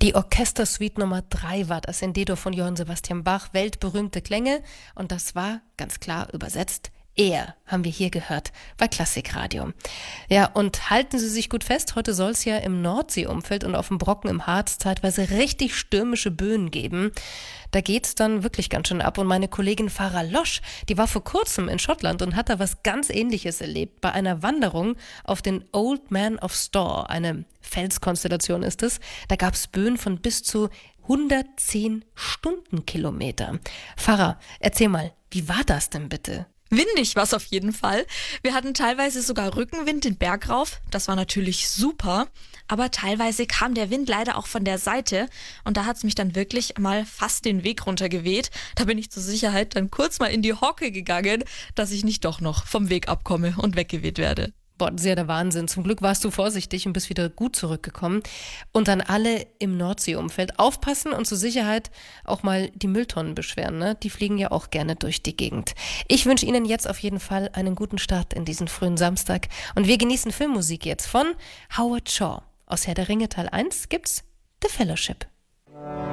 Die Orchestersuite Nummer 3 war das in D-Dur von Johann Sebastian Bach, weltberühmte Klänge. Und das war, ganz klar übersetzt, er, haben wir hier gehört, bei Klassikradio. Ja, und halten Sie sich gut fest, heute soll es ja im Nordseeumfeld und auf dem Brocken im Harz zeitweise richtig stürmische Böen geben. Da geht's dann wirklich ganz schön ab. Und meine Kollegin Farah Losch, die war vor kurzem in Schottland und hat da was ganz Ähnliches erlebt. Bei einer Wanderung auf den Old Man of Storr, eine Felskonstellation ist es, da gab's Böen von bis zu 110 Stundenkilometer. Farah, erzähl mal, wie war das denn bitte? Windig war es auf jeden Fall. Wir hatten teilweise sogar Rückenwind den Berg rauf. Das war natürlich super. Aber teilweise kam der Wind leider auch von der Seite. Und da hat es mich dann wirklich mal fast den Weg runtergeweht. Da bin ich zur Sicherheit dann kurz mal in die Hocke gegangen, dass ich nicht doch noch vom Weg abkomme und weggeweht werde. Boah, sehr der Wahnsinn. Zum Glück warst du vorsichtig und bist wieder gut zurückgekommen. Und dann alle im Nordseeumfeld aufpassen und zur Sicherheit auch mal die Mülltonnen beschweren, ne? Die fliegen ja auch gerne durch die Gegend. Ich wünsche Ihnen jetzt auf jeden Fall einen guten Start in diesen frühen Samstag. Und wir genießen Filmmusik jetzt von Howard Shaw. Aus Herr der Ringe Teil 1 gibt's The Fellowship.